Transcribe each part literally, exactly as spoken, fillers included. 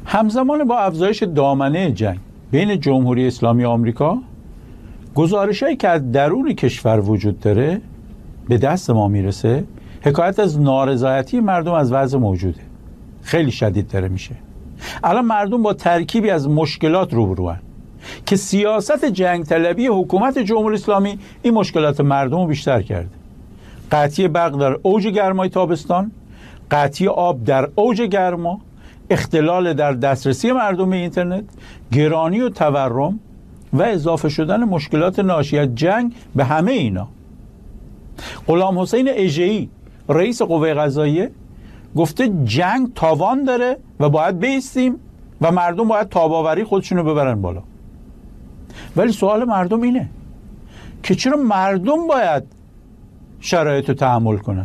همزمان با افزایش دامنه جنگ بین جمهوری اسلامی آمریکا، گزارش‌هایی که از درون کشور وجود داره به دست ما میرسه حکایت از نارضایتی مردم از وضع موجوده. خیلی شدید داره میشه. الان مردم با ترکیبی از مشکلات روبروان که سیاست جنگ طلبی حکومت جمهوری اسلامی این مشکلات مردم رو بیشتر کرده. قطعی برق در اوج گرمای تابستان، قطعی آب در اوج گرما، اختلال در دسترسی مردم به اینترنت، گرانی و تورم و اضافه شدن مشکلات ناشی از جنگ به همه اینا. غلام حسین اژه‌ای رئیس قوه قضاییه گفته جنگ تاوان داره و باید بایستیم و مردم باید تاباوری خودشونو ببرن بالا. ولی سوال مردم اینه که چرا مردم باید شرایط رو تحمل کنن؟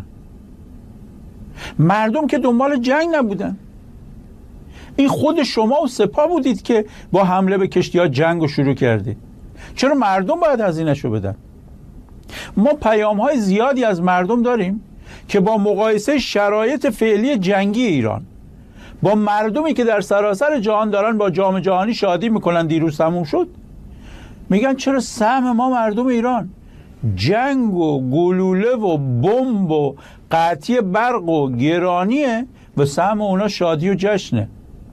مردم که دنبال جنگ نبودن. این خود شما و سپاه بودید که با حمله به کشتی‌ها جنگ رو شروع کردید. چرا مردم باید هزینه‌شو بدن؟ ما پیام‌های زیادی از مردم داریم که با مقایسه شرایط فعلی جنگی ایران با مردمی که در سراسر جهان دارن با جام جهانی شادی میکنن دیروز تموم شد، میگن چرا سهم ما مردم ایران جنگ و گلوله و بمب و قطعی برق و گرانیه و سهم اونا شادی و جشنه.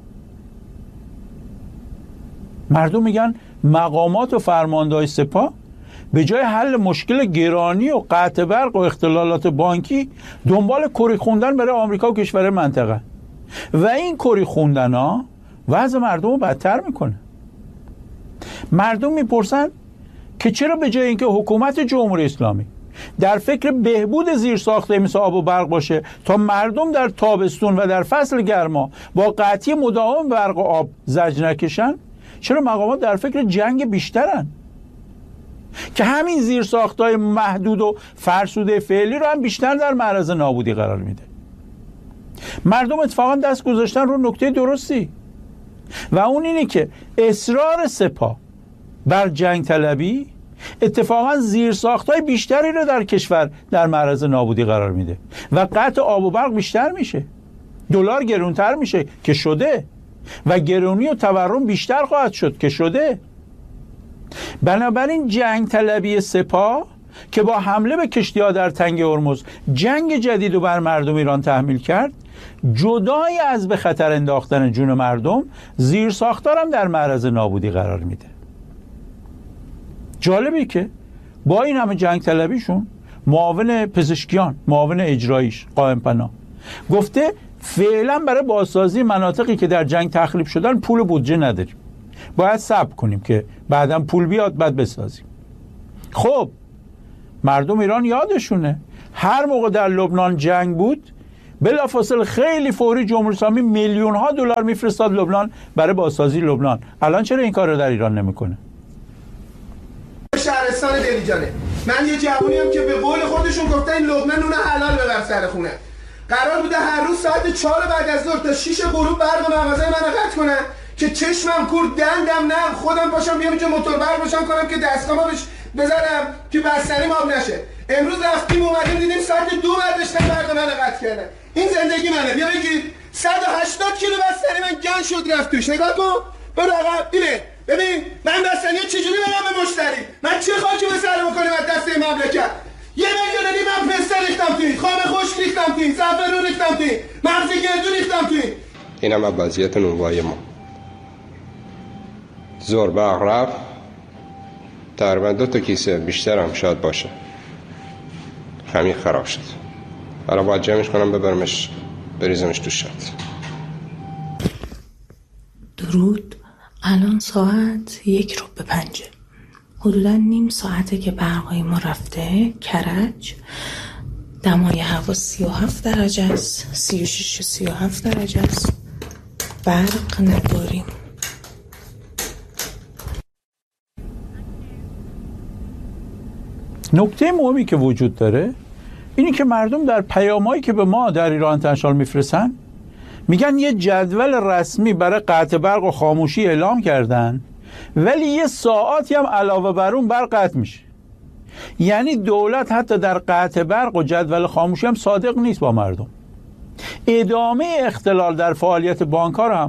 مردم میگن مقامات و فرماندهای سپاه به جای حل مشکل گرانی و قطع برق و اختلالات بانکی دنبال کری خوندن برای آمریکا و کشور منطقه و این کری خوندن ها وضع مردم رو بدتر میکنه. مردم میپرسن که چرا به جای اینکه حکومت جمهوری اسلامی در فکر بهبود زیرساخته مثل آب و برق باشه تا مردم در تابستون و در فصل گرما با قطعی مداوم برق و آب زجر نکشن، چرا مقامات در فکر جنگ بیشترن که همین زیرساخت‌های محدود و فرسوده فعلی رو هم بیشتر در معرض نابودی قرار میده؟ مردم اتفاقا دست گذاشتن رو نکته درستی و اون اینه که اصرار سپاه بر جنگ طلبی اتفاقا زیرساخت‌های بیشتری رو در کشور در معرض نابودی قرار میده و قطع آب و برق بیشتر میشه، دلار گرونتر میشه که شده و گرونی و تورم بیشتر خواهد شد که شده. بنابراین جنگ طلبی سپاه که با حمله به کشتی‌ها در تنگ هرمز جنگ جدید رو بر مردم ایران تحمیل کرد، جدای از به خطر انداختن جون مردم زیرساخت‌ها هم در معرض نابودی قرار میده. جالبی که با این همه جنگ طلبیشون معاون پزشکیان، معاون اجراییش قائم پناه گفته فعلا برای بازسازی مناطقی که در جنگ تخریب شدن پول و بودجه نداریم، باید صبر کنیم که بعداً پول بیاد بعد بسازیم. خب مردم ایران یادشونه هر موقع در لبنان جنگ بود بلافاصله خیلی فوری جمهوری اسلامی میلیون ها دلار میفرستاد لبنان برای بازسازی لبنان. الان چرا این کار رو در ایران نمیکنه؟ شهرستان دلیجانه من یه جوونی هم که به قول خودشون گفتن لبنان نون حلال ببر سر خونه. قرار بوده هر روز ساعت چهار بعد از ظهر تا شش غروب برق مغازه من قطع کنن که چشمم کور دندم نه خودم باشم بیام اینجا موتور برق باشم کنم که دستگاه بهش بزنم که بستنیم آب نشه. امروز رفتیم اومدیم دیدیم ساعت دو بعد داشتن برق من قطع کردن. این زندگی منه. بیا بگید صد و هشتاد کیلو بستنی من گن شد رفت توش. نگاه کن برو عقب. اینه ببین من بستنی چجوری بدم به مشتری؟ من چه خاکی به سر بکنیم از دست مملکت؟ یه میلیون و نیم من پسته ریختم توی، خام خشک ریختم توی، زعفرون ریختم توی، مغز گردو ریختم توی. اینم از وضعیت نونوای ما. زور برق رفت، تقریبا دو تا کیسه بیشتر هم شاید باشه همین خراب شد. حالا باید جمعش کنم ببرمش بریزمش تو شد. درود. الان ساعت یک رو به پنجه، حدودا نیم ساعته که برقای ما رفته. کرج دمای هوا سی و هفت درجه است، سی و شش و سی و هفت درجه است، برق نداریم. نکته مهمی که وجود داره اینی که مردم در پیامایی که به ما در ایران انتشار میفرستن میگن یه جدول رسمی برای قطع برق و خاموشی اعلام کردن ولی یه ساعاتی هم علاوه بر اون برق قطع میشه. یعنی دولت حتی در قطع برق و جدول خاموشی هم صادق نیست با مردم. ادامه اختلال در فعالیت بانک‌ها رو هم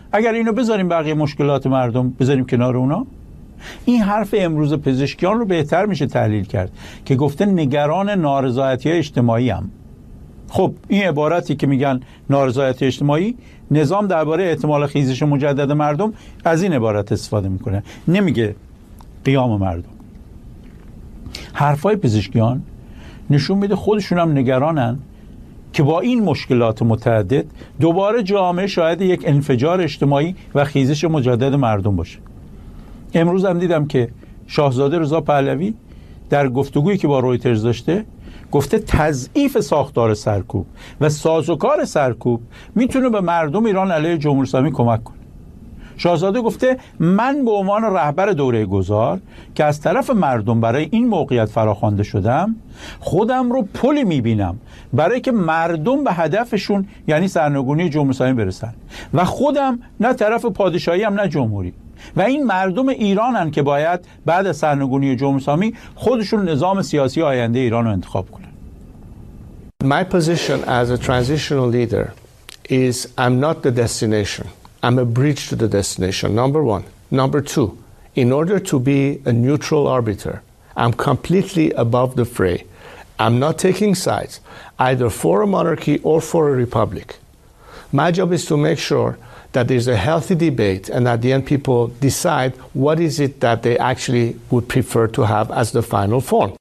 اگر اینو بذاریم بقیه مشکلات مردم بذاریم کنار اونا. این حرف امروز پزشکیان رو بهتر میشه تحلیل کرد که گفته نگران نارضایتی اجتماعی هم. خب این عبارتی که میگن نارضایتی اجتماعی، نظام درباره احتمال خیزش مجدد مردم از این عبارت استفاده میکنه، نمیگه قیام مردم. حرفای پزشکیان نشون میده خودشون هم نگرانن که با این مشکلات متعدد دوباره جامعه شاید یک انفجار اجتماعی و خیزش مجدد مردم باشه. امروز هم دیدم که شاهزاده رضا پهلوی در گفتگویی که با رویترز داشته گفته تضعیف ساختار سرکوب و سازوکار سرکوب میتونه به مردم ایران علیه جمهوری اسلامی کمک کنه. شاهزاده گفته من به عنوان رهبر دوره گذار که از طرف مردم برای این موقعیت فراخوانده شدم، خودم رو پلی میبینم برای که مردم به هدفشون یعنی سرنگونی جمهوری اسلامی برسن و خودم نه طرف پادشاهی هم نه جمهوری، و این مردم ایرانن که باید بعد از سرنگونی جمهوری اسلامی خودشون نظام سیاسی آینده ایران رو انتخاب کنن. My position as a transitional leader is I'm not the destination. I'm a bridge to the destination, number one. Number two, in order to be a neutral arbiter, I'm completely above the fray. I'm not taking sides, either for a monarchy or for a republic. My job is to make sure that there's a healthy debate and at the end people decide what is it that they actually would prefer to have as the final form.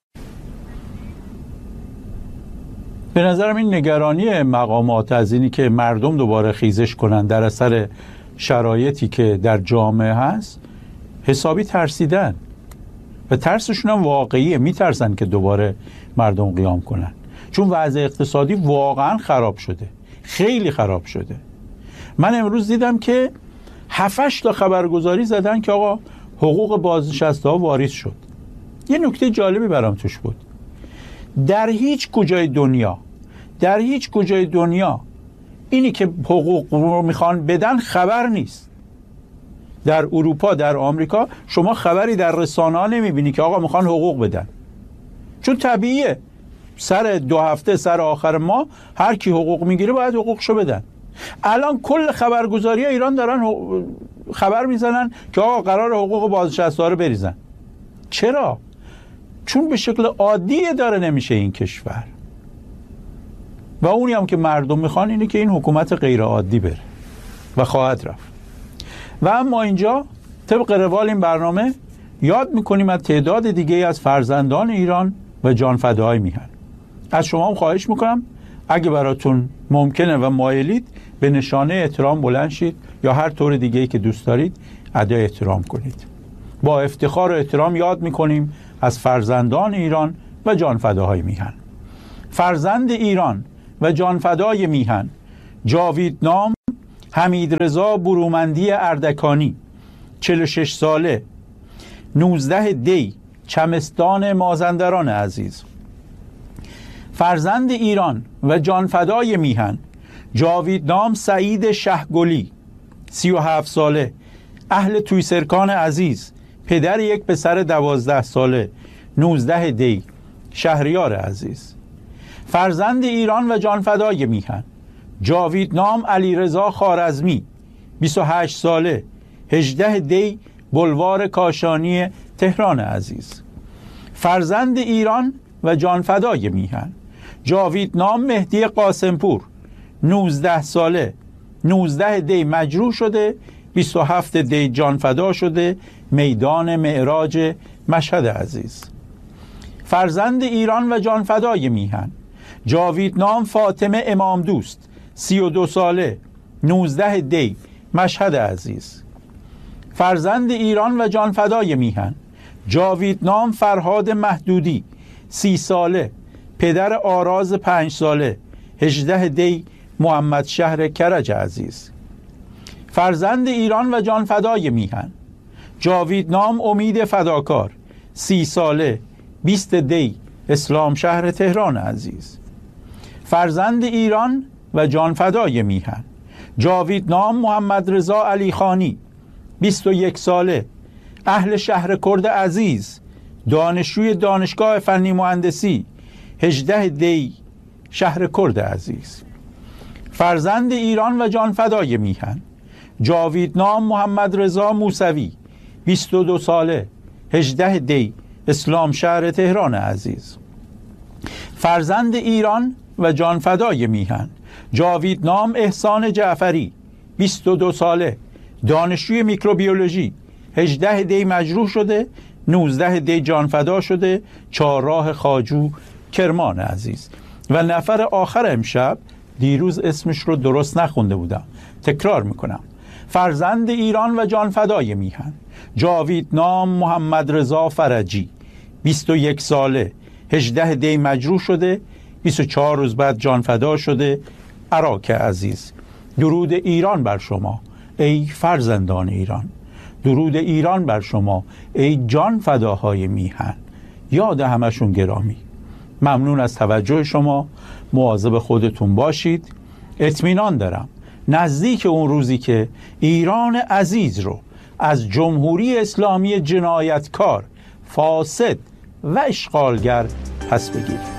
به نظرم این نگرانی مقامات از اینی که مردم دوباره خیزش کنن در اثر شرایطی که در جامعه هست حسابی ترسیدن و ترسشون هم واقعیه، میترسن که دوباره مردم قیام کنن، چون وضع اقتصادی واقعا خراب شده، خیلی خراب شده. من امروز دیدم که هفتش تا خبرگزاری زدن که آقا حقوق بازنشسته ها واریز شد. یه نکته جالبی برام توش بود، در هیچ کجای دنیا در هیچ کجای دنیا اینی که حقوق رو میخوان بدن خبر نیست. در اروپا، در آمریکا شما خبری در رسانه ها نمیبینی که آقا میخوان حقوق بدن، چون طبیعیه سر دو هفته سر آخر ماه هر کی حقوق میگیره باید حقوقشو بدن. الان کل خبرگزاری ها ایران دارن خبر میزنن که آقا قرار حقوق بازنشسته ها رو بریزن. چرا؟ چون به شکل عادی داره نمیشه این کشور، و اونی هم که مردم میخوان اینه که این حکومت غیر عادی بره و خواهد رفت. و اما اینجا طبق روال این برنامه یاد میکنیم از تعداد دیگه از فرزندان ایران و جانفداهای میهن. از شما هم خواهش میکنم اگه براتون ممکنه و مایلید به نشانه احترام بلند شید یا هر طور دیگه‌ای که دوست دارید ادای احترام کنید. با افتخار و احترام یاد میکنیم از فرزندان ایران و جانفداهای میهن. فرزند ایران و جانفدای میهن: جاوید نام حمیدرضا برومندی اردکانی، چهل و شش ساله، نوزده دی، چمستان مازندران عزیز. فرزند ایران و جانفدای میهن: جاوید نام سعید شهگلی، سی و هفت ساله، اهل تویسرکان عزیز، پدر یک پسر دوازده ساله، نوزده دی، شهریار عزیز. فرزند ایران و جانفدای میهن: جاوید نام علیرضا خوارزمی، بیست و هشت ساله، هجده دی، بلوار کاشانی تهران عزیز. فرزند ایران و جانفدای میهن: جاوید نام مهدی قاسمپور، نوزده ساله، نوزده دی مجروح شده، بیست و هفت دی جانفدا شده، میدان معراج مشهد عزیز. فرزند ایران و جانفدای میهن: جاوید نام فاطمه امام دوست، سی و دو ساله، نوزده دی مشهد عزیز. فرزند ایران و جانفدای میهن: جاوید نام فرهاد محدودی، سی ساله، پدر آراز پنج ساله، هجده دی محمد شهر کرج عزیز. فرزند ایران و جانفدای میهن: جاوید نام امید فداکار، سی ساله، بیست دی اسلام شهر تهران عزیز. فرزند ایران و جانفدای میهن: جاوید نام محمد رضا علی خانی، بیست و یک ساله، اهل شهر کرد عزیز، دانشجوی دانشگاه فنی مهندسی، هجده دی شهر کرد عزیز. فرزند ایران و جانفدای میهن: جاویدنام محمد رضا موسوی بیست و دو ساله، هجده دی، اسلام شهر تهران عزیز. فرزند ایران و جانفدای میهن جاویدنام احسان جعفری بیست و دو ساله، دانشجوی میکروبیولوژی، هجده دی مجروح شده، نوزده دی جانفدا شده، چهارراه خواجو کرمان عزیز. و نفر آخر امشب دیروز اسمش رو درست نخونده بودم، تکرار میکنم. فرزند ایران و جانفدای میهن جاویدنام محمد رضا فرجی بیست و یک ساله، هجده دی مجروح شده، بیست و چهار روز بعد جانفدا شده، عراق عزیز. درود ایران بر شما ای فرزندان ایران، درود ایران بر شما ای جان فداهای میهن. یاد همشون گرامی. ممنون از توجه شما. مواظب خودتون باشید. اطمینان دارم نزدیک اون روزی که ایران عزیز رو از جمهوری اسلامی جنایتکار، فاسد و اشغالگر پس بگیرید.